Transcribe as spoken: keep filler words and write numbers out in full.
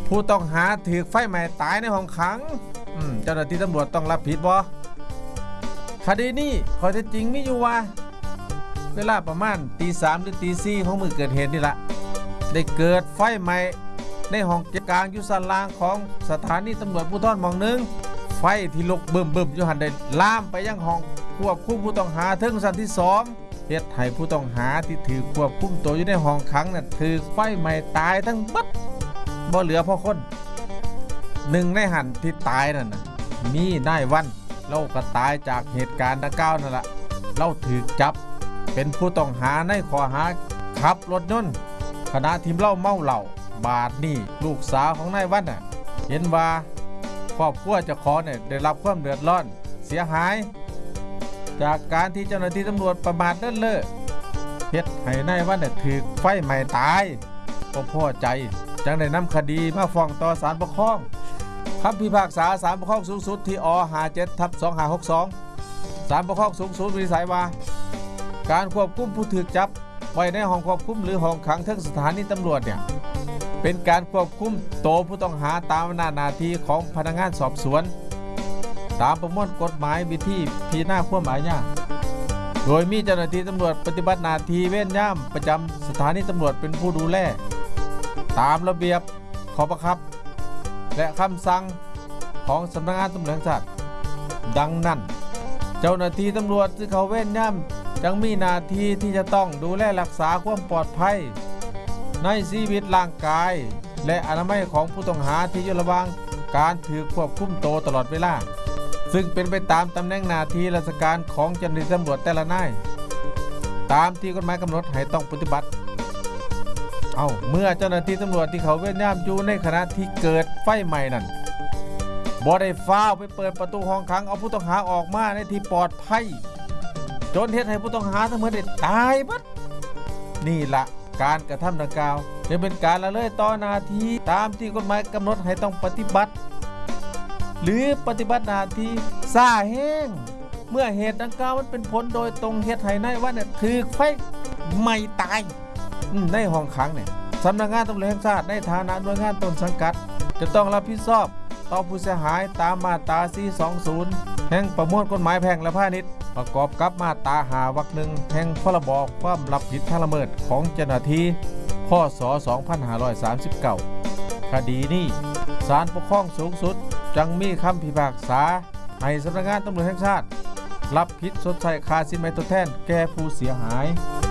ผู้ต้องหาถูกไฟไหม้ตายในห้องขังเจ้าหน้าที่ตำรวจต้องรับผิดบ่คดีนี้ข้อเท็จจริงมีอยู่ว่าเวลาประมาณตีสามหรือตีสี่ของมือเกิดเหตุนี่แหละได้เกิดไฟไหม้ในห้องเก็บกลางยุสันลางของสถานีตำรวจภูธรหม่องหนึ่งไฟที่ลุกเบิ่มเบิ่มอยู่หันได้ลามไปยังห้องควบคุมผู้ต้องหาถึงชั้นที่สองเหตุให้ผู้ต้องหาที่ถือควบคุมตัวอยู่ในห้องขังน่ะถือไฟไหม้ตายทั้งบัดบ่เหลือพอคนหนึ่งในหันที่ตายนั่นน่ะมีนายวันเราก็ตายจากเหตุการณ์ดังกล่าวนั่นแหละเราถือจับเป็นผู้ต้องหาในข้อหาขับรถยนต์ขณะที่เล่าเมาเหล้าบาดนี่ลูกสาวของนายวันน่ะเห็นว่าครอบครัวเจ้าของเนี่ยได้รับความเดือดร้อนเสียหายจากการที่เจ้าหน้าที่ตำรวจประมาทเลินเล่อเฮ็ดให้นายวันเนี่ยถูกไฟไหม้ตายก็พอใจจังได้นำคดีมาฟ้องต่อศาลปกครองคำพิพากษาศาลปกครองสูงสุดที่อ ห้าเจ็ดทับสองห้าหกสองศาลปกครองสูงสุดวินิจฉัยว่าการควบคุมผู้ถูกจับไว้ในห้องควบคุมหรือห้องขังทั้งสถานีตำรวจเนี่ยเป็นการควบคุมตัวผู้ต้องหาตามอำนาจหน้าที่ของพนักงานสอบสวนตามประมวลกฎหมายวิธีพิจารณาความอาญาโดยมีเจ้าหน้าที่ตำรวจปฏิบัติหน้าที่เว้นย่ามประจำสถานีตำรวจเป็นผู้ดูแลตามระเบียบข้อบังคับและคำสั่งของสำนักงานตำรวจแห่งชาติดังนั้นเจ้าหน้าที่ตำรวจที่เขาเว้นย่ามจังมีหน้าที่ที่จะต้องดูแลรักษาความปลอดภัยในชีวิตร่างกายและอนามัยของผู้ต้องหาที่อยู่ระหว่างการถือควบคุมตัวตลอดเวลาซึ่งเป็นไปตามตำแหน่งหน้าที่ราชการของเจ้าหน้าที่ตำรวจแต่ละนายตามที่กฎหมายกำหนดให้ต้องปฏิบัติเอาเมื่อเจ้าหน้าที่ตำรวจที่เขาเว้นย่ามอยู่ในขณะที่เกิดไฟไหม้นั้นบ่ได้ฟ้าวไปเปิดประตูห้องขังเอาผู้ต้องหาออกมาในที่ปลอดภัยจนเหตุให้ผู้ต้องหาทั้งหมดได้ตายบัดนี่ละการกระทำดังกล่าวจะเป็นการละเลยต่อหน้าที่ตามที่กฎหมายกำหนดให้ต้องปฏิบัติหรือปฏิบัติหน้าที่ซ่าแห้งเมื่อเหตุดังกล่าวมันเป็นผลโดยตรงเหตุให้นายวันเนี่ยถือไฟไหม้ตายในห้องขังเนี่ยสำนักงานตำรวจแห่งชาติในฐานะหน่วยงานต้นสังกัดจะต้องรับผิดชอบต่อผู้เสียหายตามมาตราสี่ร้อยยี่สิบแห่งประมวลกฎหมายแพ่งและพาณิชย์ประกอบกับมาตราห้าวรรคหนึ่งแห่งพรบความรับผิดทางละเมิดของเจ้าหน้าที่พ.ศ. สองพันห้าร้อยสามสิบเก้าคดีนี้ศาลปกครองสูงสุดจังมีคำพิพากษาให้สำนักงานตำรวจแห่งชาติรับผิดชดใช้ค่าสินไหมทดแทนแก่ผู้เสียหาย